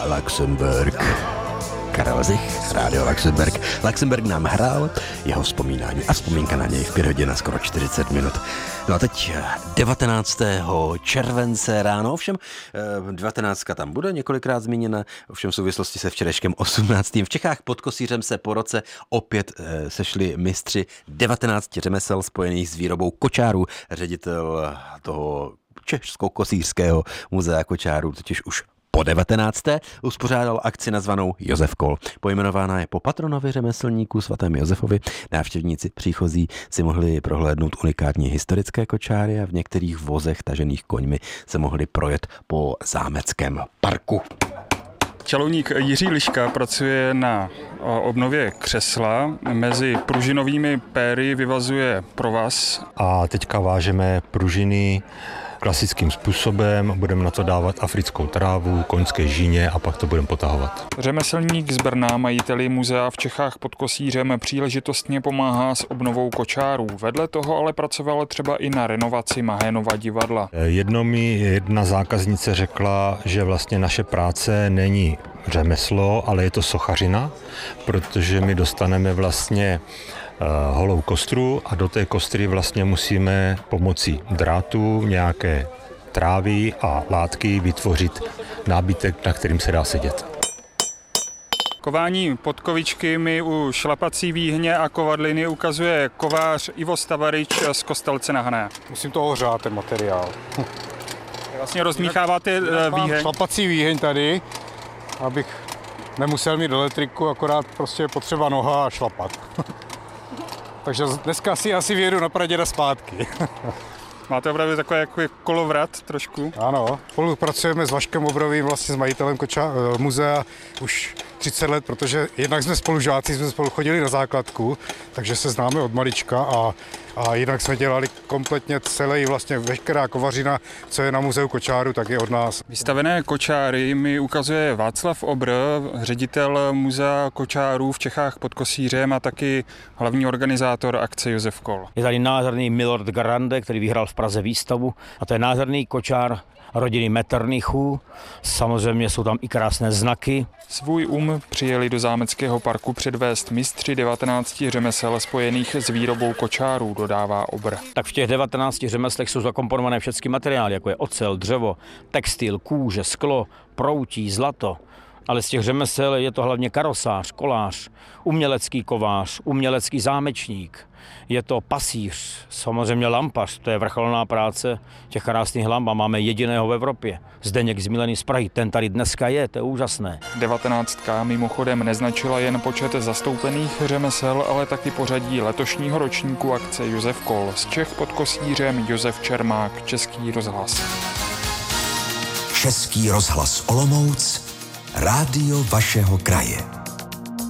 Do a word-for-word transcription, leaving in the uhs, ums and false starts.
Luxemburg. Karel Zich, Rádio Luxemburg. Luxemburg nám hrál jeho vzpomínání a vzpomínka na něj v pět hodin a skoro čtyřicet minut. No a teď devatenáctého července ráno, ovšem devatenáctka tam bude několikrát zmíněna, ovšem v souvislosti se včerejškem osmnáctým V Čechách pod Kosířem se po roce opět sešli mistři devatenácti řemesel spojených s výrobou kočárů. Ředitel toho Českokosířského muzea kočárů totiž už po devatenácté uspořádal akci nazvanou Josef Kol. Pojmenována je po patronovi řemeslníků svatém Josefovi. Návštěvníci příchozí si mohli prohlédnout unikátní historické kočáry a v některých vozech tažených koňmi se mohli projet po zámeckém parku. Čalouník Jiří Liška pracuje na obnově křesla. Mezi pružinovými péry vyvazuje provaz. A teďka vážeme pružiny klasickým způsobem, budeme na to dávat africkou trávu, koňské žíně a pak to budeme potahovat. Řemeslník z Brna, majiteli muzea v Čechách pod Kosířem, příležitostně pomáhá s obnovou kočárů. Vedle toho ale pracoval třeba i na renovaci Mahénova divadla. Jedno mi jedna zákaznice řekla, že vlastně naše práce není řemeslo, ale je to sochařina, protože my dostaneme vlastně holou kostru a do té kostry vlastně musíme pomocí drátů, nějaké trávy a látky vytvořit nábytek, na kterým se dá sedět. Kování podkovičky mi u šlapací výhně a kovadliny ukazuje kovář Ivo Stavarič z Kostelce na Hané. Musím to ohřát, ten materiál. Vlastně rozmícháváte výheň? Šlapací výheň tady, abych nemusel mít elektriku, akorát prostě potřeba noha a šlapat. Takže dneska si asi vyjedu na Praděda zpátky. Máte opravdu takové jako kolovrat trošku? Ano, spolupracujeme s Vaškem Obrovým, vlastně s majitelem koča, muzea už třicet let, protože jednak jsme spolužáci, jsme spolu chodili na základku, takže se známe od malička a, a jinak jsme dělali kompletně celý, vlastně veškerá kovařina, co je na muzeu kočáru, tak je od nás. Vystavené kočáry mi ukazuje Václav Obr, ředitel muzea kočárů v Čechách pod Kosířem a taky hlavní organizátor akce Josef Kol. Je tady nádherný Milord Grande, který vyhrál v Praze výstavu a to je nádherný kočár rodiny Metternichů. Samozřejmě jsou tam i krásné znaky. Svůj um přijeli do zámeckého parku předvést mistři devatenácti řemesel spojených s výrobou kočárů, dodává Obr. Tak v těch devatenácti řemeslech jsou zakomponované všechny materiály, jako je ocel, dřevo, textil, kůže, sklo, proutí, zlato. Ale z těch řemesel je to hlavně karosář, kolář, umělecký kovář, umělecký zámečník. Je to pasíř, samozřejmě lampař, to je vrcholná práce těch krásných lamp a máme jediného v Evropě. Zdeněk Zmilený z Prahy, ten tady dneska je, to je úžasné. Devatenáctka mimochodem neznačila jen počet zastoupených řemesel, ale taky pořadí letošního ročníku akce Josef Kol. Z Čech pod Kosířem Josef Čermák, Český rozhlas. Český rozhlas Olomouc, rádio vašeho kraje.